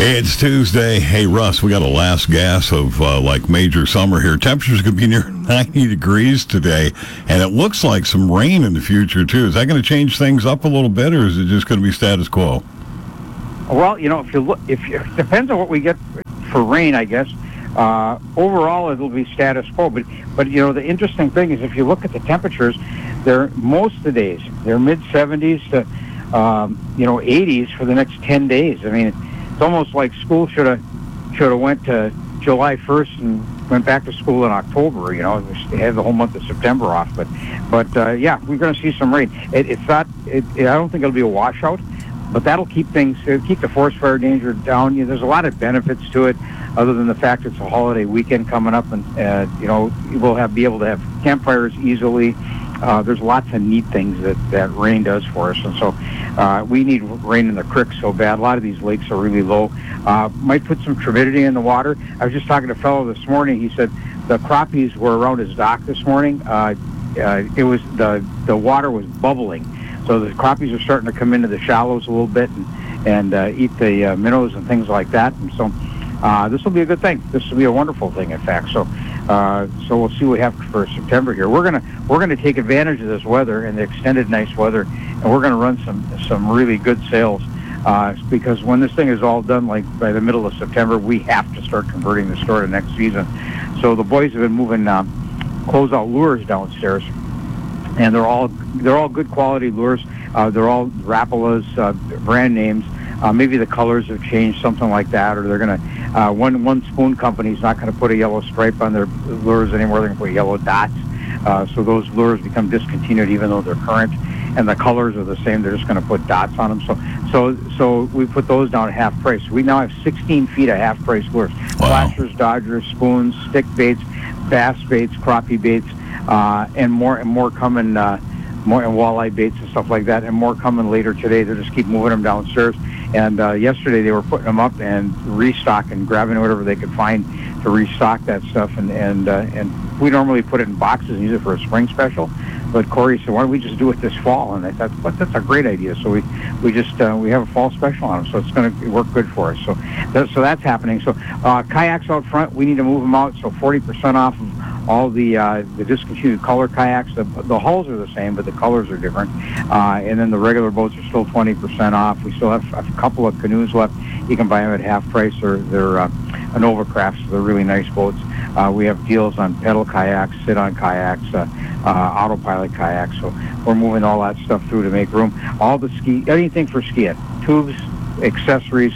It's Tuesday. Hey, Russ, we got a last gas of like major summer here. Temperatures could be near 90 degrees today, and it looks like some rain in the future, too. Is that going to change things up a little bit, or is it just going to be status quo? Well, if you look, it depends on what we get for rain, I guess. Overall, it'll be status quo. But the interesting thing is if you look at the temperatures, they're most of the days, they're mid-70s to 80s for the next 10 days. I mean, it's almost like school should have went to July 1st and went back to school in October. They had the whole month of September off. But yeah, we're going to see some rain. It's not. I don't think it'll be a washout, but that'll keep the forest fire danger down. There's a lot of benefits to it, other than the fact it's a holiday weekend coming up, and we'll be able to have campfires easily. There's lots of neat things that rain does for us, and so we need rain in the creeks so bad. A lot of these lakes are really low. Might put some turbidity in the water. I was just talking to a fellow this morning. He said the crappies were around his dock this morning. It was the water was bubbling, so the crappies are starting to come into the shallows a little bit and eat the minnows and things like that. And so this will be a good thing. This will be a wonderful thing, in fact. So we'll see what we have for September here. We're gonna take advantage of this weather and the extended nice weather, and we're gonna run some really good sales because when this thing is all done, like by the middle of September, we have to start converting the store to next season. So the boys have been moving closeout lures downstairs, and they're all good quality lures. They're all Rapalas, brand names. Maybe the colors have changed, something like that, or they're gonna. One spoon company's not going to put a yellow stripe on their lures anymore. They're going to put yellow dots. So those lures become discontinued, even though they're current, and the colors are the same. They're just going to put dots on them. So we put those down at half price. We now have 16 feet of half price lures. Wow. Flashers, dodgers, spoons, stick baits, bass baits, crappie baits, and more coming. More and walleye baits and stuff like that, and more coming later today. They just keep moving them downstairs. And yesterday they were putting them up and restocking, grabbing whatever they could find to restock that stuff. And we normally put it in boxes and use it for a spring special. But Corey said, "Why don't we just do it this fall?" And I thought, "What? That's a great idea." So we have a fall special on them, so it's going to work good for us. So that's happening. So kayaks out front, we need to move them out. So 40% off of all the discontinued color kayaks. The hulls are the same, but the colors are different. And then the regular boats are still 20% off. We still have a couple of canoes left. You can buy them at half price. They're Nova Crafts. So they're really nice boats. We have deals on pedal kayaks, sit-on kayaks, autopilot kayaks. So we're moving all that stuff through to make room. All the anything for skiing, tubes, accessories,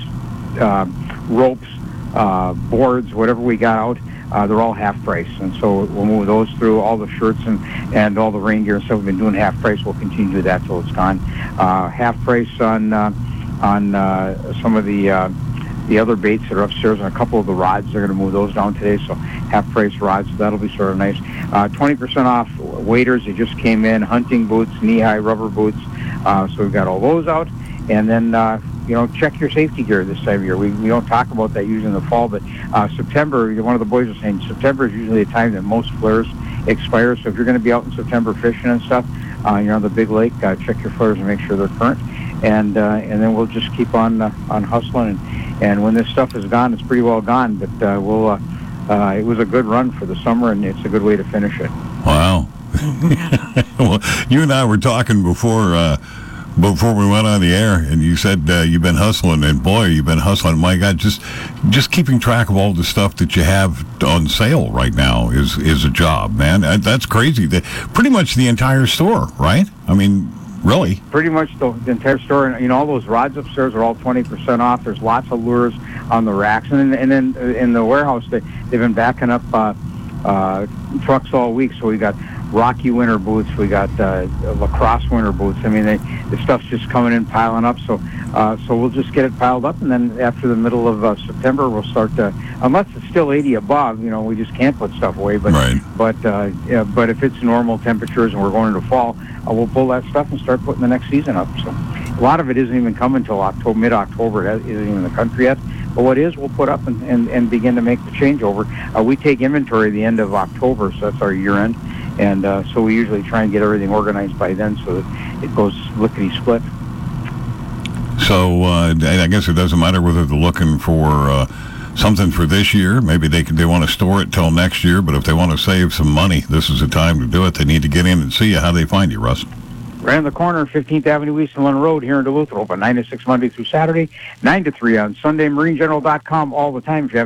ropes, boards, whatever we got out. They're all half price, and so we'll move those through. All the shirts and all the rain gear and stuff we've been doing half price. We'll continue to do that till it's gone. Half price on some of the other baits that are upstairs, and a couple of the rods. They're going to move those down today, so half price rods. So that'll be sort of nice. 20% off waders. They just came in. Hunting boots, knee-high rubber boots. So we've got all those out, and then. Check your safety gear this time of year. We don't talk about that usually in the fall, but September, one of the boys was saying September is usually the time that most flares expire. So if you're going to be out in September fishing and stuff, you're on the big lake, check your flares and make sure they're current. And then we'll just keep on hustling. And when this stuff is gone, it's pretty well gone. But it was a good run for the summer, and it's a good way to finish it. Wow. Well, you and I were talking before we went on the air, and you said you've been hustling, and boy, you've been hustling. My God, just keeping track of all the stuff that you have on sale right now is a job, man. That's crazy. Pretty much the entire store, right? I mean, really? Pretty much the entire store, and all those rods upstairs are all 20% off. There's lots of lures on the racks, and then in the warehouse they've been backing up trucks all week. So we got Rocky winter boots, we got lacrosse winter boots. I mean, the stuff's just coming in, piling up. So we'll just get it piled up, and then after the middle of September, we'll start to, unless it's still 80 above, we just can't put stuff away. But right. But if it's normal temperatures and we're going into fall, we'll pull that stuff and start putting the next season up. So a lot of it isn't even coming until mid-October. It isn't even in the country yet. But what is, we'll put up and begin to make the changeover. We take inventory at the end of October, so that's our year end. And so we usually try and get everything organized by then so that it goes lickety-split. So I guess it doesn't matter whether they're looking for something for this year. Maybe they want to store it till next year. But if they want to save some money, this is the time to do it. They need to get in and see you. How they find you, Russ? Right on the corner, 15th Avenue East and Lynn Road here in Duluth. Open 9 to 6 Monday through Saturday, 9 to 3 on Sunday. MarineGeneral.com all the time if you have